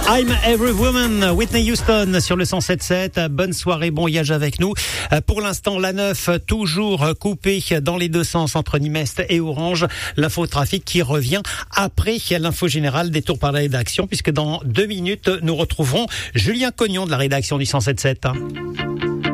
I'm Every Woman, Whitney Houston sur le 107.7. Bonne soirée, bon voyage avec nous. Pour l'instant, la 9 toujours coupée dans les deux sens entre Nimest et Orange. L'infotrafic qui revient après l'info générale des tours par la rédaction, puisque dans 2 minutes, nous retrouverons Julien Cognon de la rédaction du 107.7.